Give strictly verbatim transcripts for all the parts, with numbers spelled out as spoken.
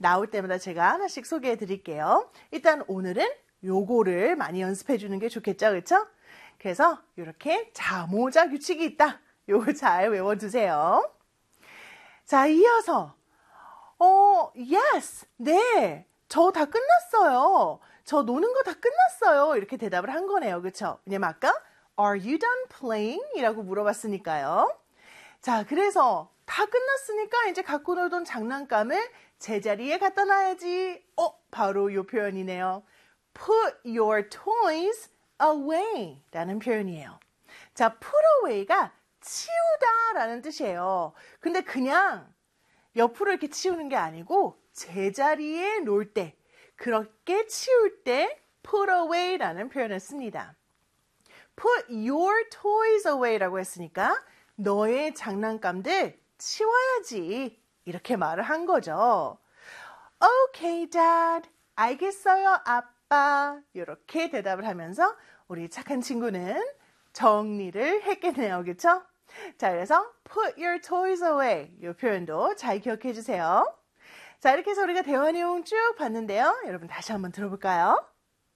나올 때마다 제가 하나씩 소개해 드릴게요. 일단 오늘은 요거를 많이 연습해 주는 게 좋겠죠, 그렇죠? 그래서 이렇게 자모자 규칙이 있다. 요거 잘 외워두세요. 자, 이어서 어, yes, 네, 저 다 끝났어요. 저 노는 거 다 끝났어요. 이렇게 대답을 한 거네요, 그렇죠? 왜냐면 아까 Are you done playing? 이라고 물어봤으니까요. 자, 그래서 다 끝났으니까 이제 갖고 놀던 장난감을 제자리에 갖다 놔야지. 어, 바로 이 표현이네요. Put your toys away 라는 표현이에요. 자, put away가 치우다 라는 뜻이에요. 근데 그냥 옆으로 이렇게 치우는 게 아니고 제자리에 놓을 때, 그렇게 치울 때 put away 라는 표현을 씁니다. Put your toys away 라고 했으니까 너의 장난감들 치워야지. 이렇게 말을 한 거죠. Okay, Dad. 알겠어요, 아빠. 이렇게 대답을 하면서 우리 착한 친구는 정리를 했겠네요. 그렇죠? 자, 그래서 put your toys away 이 표현도 잘 기억해 주세요. 자, 이렇게 해서 우리가 대화 내용 쭉 봤는데요. 여러분 다시 한번 들어볼까요?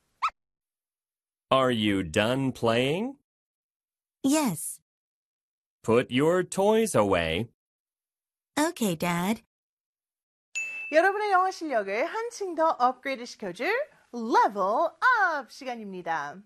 Are you done playing? Yes. Put your toys away. Okay, Dad. 여러분의 영어 실력을 한층 더 업그레이드 시켜줄 Level Up 시간입니다.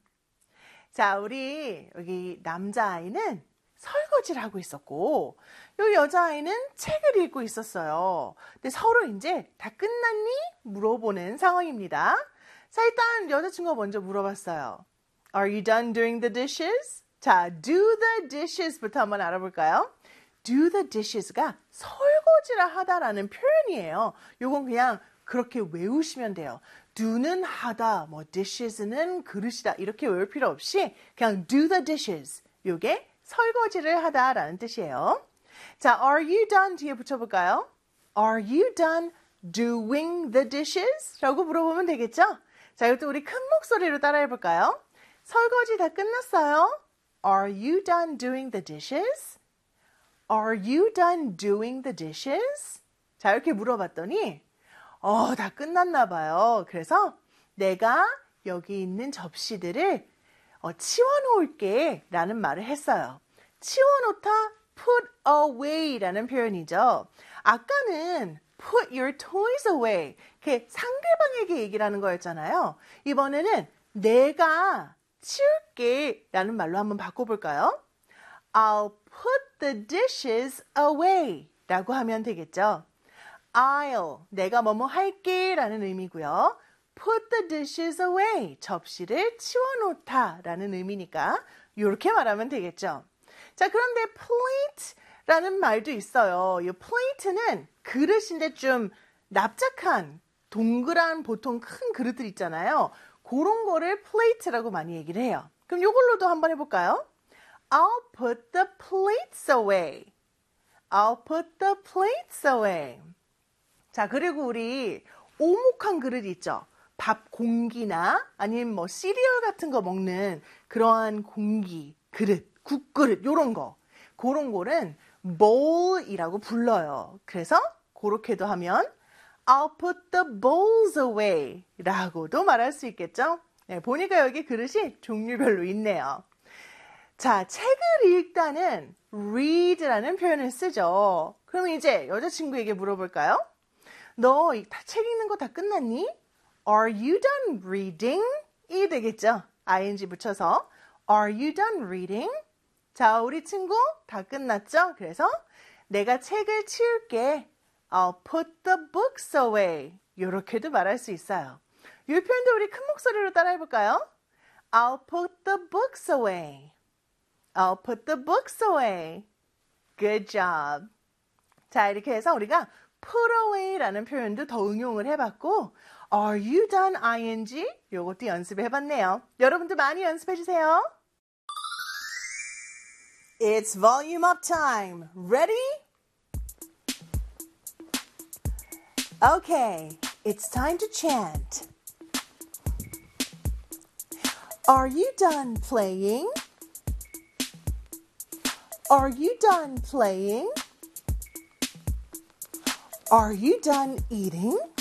자, 우리 여기 남자아이는 설거지를 하고 있었고 이 여자아이는 책을 읽고 있었어요. 근데 서로 이제 다 끝났니? 물어보는 상황입니다. 자, 일단 여자친구가 먼저 물어봤어요. Are you done doing the dishes? 자, do the dishes부터 한번 알아볼까요? do the dishes가 설거지를 하다라는 표현이에요. 요건 그냥 그렇게 외우시면 돼요. do는 하다, 뭐 dishes는 그릇이다 이렇게 외울 필요 없이 그냥 do the dishes. 요게 설거지를 하다라는 뜻이에요. 자, are you done 뒤에 붙여볼까요? Are you done doing the dishes? 라고 물어보면 되겠죠? 자, 이것도 우리 큰 목소리로 따라해볼까요? 설거지 다 끝났어요? Are you done doing the dishes? Are you done doing the dishes? 자, 이렇게 물어봤더니 어, 다 끝났나 봐요. 그래서 내가 여기 있는 접시들을 어, 치워놓을게 라는 말을 했어요. 치워놓다 put away 라는 표현이죠. 아까는 put your toys away 이렇게 상대방에게 얘기를 하는 거였잖아요. 이번에는 내가 치울게 라는 말로 한번 바꿔볼까요? I'll put the dishes away 라고 하면 되겠죠. I'll, 내가 뭐뭐 할게 라는 의미고요. Put the dishes away, 접시를 치워놓다 라는 의미니까 이렇게 말하면 되겠죠. 자, 그런데 plate라는 말도 있어요. 이 plate는 그릇인데 좀 납작한 동그란 보통 큰 그릇들 있잖아요. 그런 거를 plate라고 많이 얘기를 해요. 그럼 이걸로도 한번 해볼까요? I'll put the plates away. I'll put the plates away. 자, 그리고 우리 오목한 그릇 있죠? 밥 공기나 아니면 뭐 시리얼 같은 거 먹는 그러한 공기, 그릇, 국그릇 요런 거. 그런 거는 bowl이라고 불러요. 그래서 그렇게도 하면 I'll put the bowls away 라고도 말할 수 있겠죠? 네, 보니까 여기 그릇이 종류별로 있네요. 자, 책을 읽다는 read라는 표현을 쓰죠. 그럼 이제 여자친구에게 물어볼까요? 너 책 읽는 거 다 끝났니? Are you done reading? 이 되겠죠? ing 붙여서 Are you done reading? 자, 우리 친구 다 끝났죠? 그래서 내가 책을 치울게. I'll put the books away. 이렇게도 말할 수 있어요. 이 표현도 우리 큰 목소리로 따라해볼까요? I'll put the books away. I'll put the books away. Good job. 자, 이렇게 해서 우리가 put away라는 표현도 더 응용을 해봤고 Are you done ing? 요것도 연습해봤네요. 여러분도 많이 연습해주세요. It's volume up time. Ready? Okay, it's time to chant. Are you done playing? Are you done playing? Are you done eating?